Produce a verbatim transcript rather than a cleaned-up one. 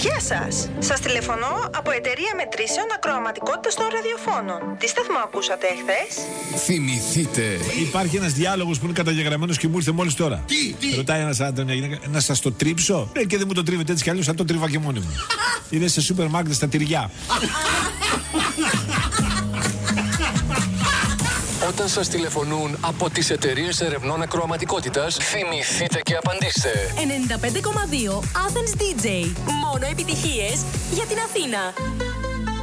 Γεια σας. Σας τηλεφωνώ από εταιρεία μετρήσεων ακροαματικότητας των ραδιοφώνων. Τι σταθμό ακούσατε εχθές? Θυμηθείτε. Υπάρχει ένας διάλογος που είναι καταγεγραμμένος και μου ήρθε μόλις τώρα. Τι, τι. Ρωτάει ένας άντρα μια γυναίκα, να σας το τρίψω? Ναι, και δεν μου το τρίβετε έτσι κι αλλιώς, θα το τρίβα και μόνη μου. Είναι σε σούπερ μάρκετ στα τυριά. Όταν σας τηλεφωνούν από τις εταιρείες ερευνών ακροαματικότητας, θυμηθείτε και απαντήστε. ενενήντα πέντε κόμμα δύο Athens ντι τζέι. Μόνο επιτυχίες για την Αθήνα.